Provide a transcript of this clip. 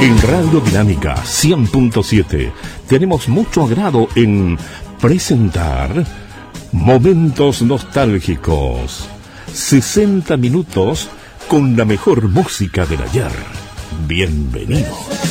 En Radio Dinámica 100.7 tenemos mucho agrado en presentar Momentos Nostálgicos. 60 minutos con la mejor música del ayer. Bienvenidos.